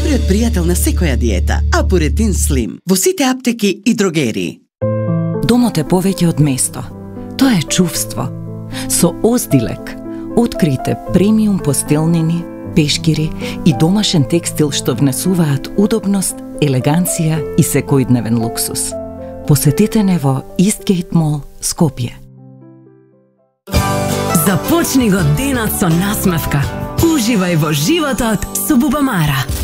Добриот пријател на секоја диета, Апуретин Слим, во сите аптеки и дрогерии. Домот е повеќе од место. Тоа е чувство. Со Оздилек открите премиум постелнини, пешкири и домашен текстил што внесуваат удобност, елеганција и секојдневен луксус. Посетете не во Истгейт Мол, Скопје. Започни го денот со насмевка. Уживај во животот со Бубамара.